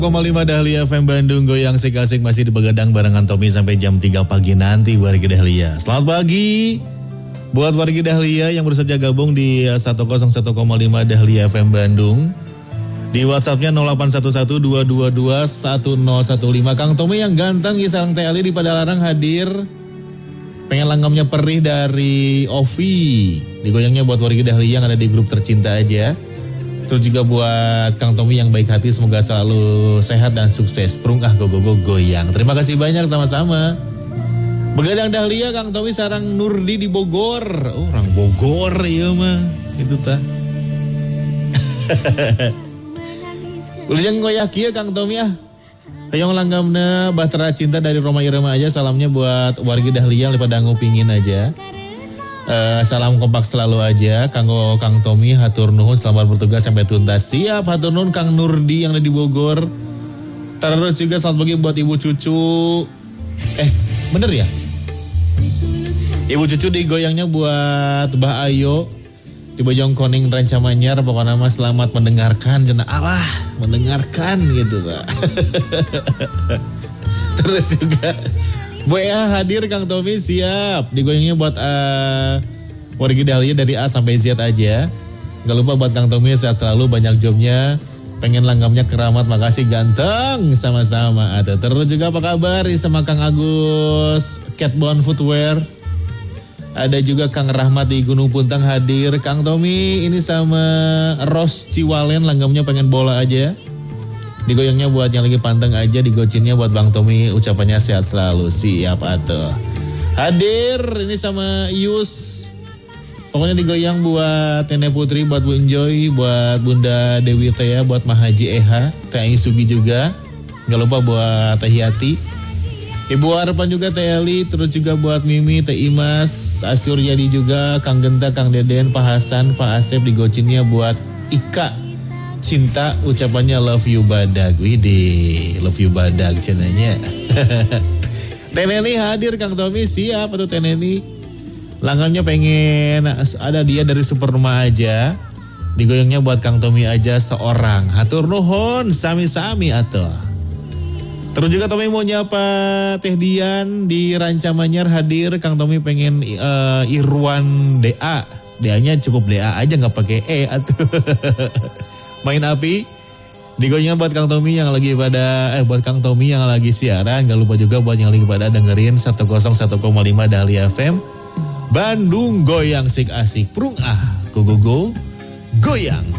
101,5 Dahlia FM Bandung, goyang asik-asik masih di Begadang barengan Tommy sampai jam 3 pagi nanti warga Dahlia. Selamat pagi buat warga Dahlia yang baru saja gabung di 101,5 Dahlia FM Bandung. Di WhatsAppnya 0811-222-1015. Kang Tommy yang ganteng Sarang TLI di Padalarang hadir. Pengen langgamnya perih dari Ovi. Digoyangnya buat warga Dahlia yang ada di grup tercinta aja. Terus juga buat Kang Tommy yang baik hati, semoga selalu sehat dan sukses. Prung go goyang. Terima kasih banyak sama-sama. Begadang Dahlia Kang Tommy sarang Nurdi di Bogor. Oh, orang Bogor iya mah. Itu tah. Uliang goyak ya Kang Tommy ah. Hayong langgamna Bahtera Cinta dari Roma Irama aja. Salamnya buat wargi Dahlia yang pada ngupingin aja. Salam kompak selalu aja. Kanggo Kang Tommy hatur nuhun selamat bertugas sampai tuntas. Siap hatur nuhun Kang Nurdi yang ada di Bogor. Terus juga selamat pagi buat ibu cucu. Bener ya? Ibu cucu digoyangnya buat Mbah Ayo di Bojong Koning Rancamanyar. Pokoknya mah selamat mendengarkan cenah Allah mendengarkan gitu Pak. Terus juga Bu Ea hadir Kang Tommy siap. Digoyangnya buat warga Dahlia dari A sampai Z aja. Gak lupa buat Kang Tommy sehat selalu, banyak jobnya. Pengen langgamnya keramat, makasih ganteng sama-sama. Ada terus juga apa kabar sama Kang Agus Catbone Footwear. Ada juga Kang Rahmat di Gunung Puntang hadir. Kang Tommy ini sama Ros Ciwalen langgamnya pengen bola aja. Digoyangnya buat yang lagi panteng aja, digocinnya buat Bang Tommy ucapannya sehat selalu. Siap atuh. Hadir ini sama Yus. Pokoknya digoyang buat Nenek Putri, buat Bu Enjoy, buat Bunda Dewi Tea, buat Mahaji Eha, Teh Sugi juga. Gak lupa buat Teh Yati. Ibu Harapan juga Teh Eli, terus juga buat Mimi, Teh Imas, Asyur Yadi juga, Kang Genta, Kang Deden, Pak Hasan, Pak Asep, digocinnya buat Ika Cinta, ucapannya love you badag. Widih, love you badag cenanya. Teneni hadir Kang Tommy siap atau Teneni. Langgamnya pengen ada dia dari Supernova aja. Digoyangnya buat Kang Tommy aja seorang. Hatur nuhun sami-sami atuh. Terus juga Tommy mau nyapa Teh Dian di Rancamanyar hadir. Kang Tommy pengen Irwan DA. DA-nya cukup DA aja nggak pakai E atuh. Main api. Digoyangnya buat Kang Tommy yang lagi pada buat Kang Tommy yang lagi siaran. Gak lupa juga buat yang lagi pada dengerin 101,5 Dahlia FM Bandung, goyang sik asik. Prung go goyang.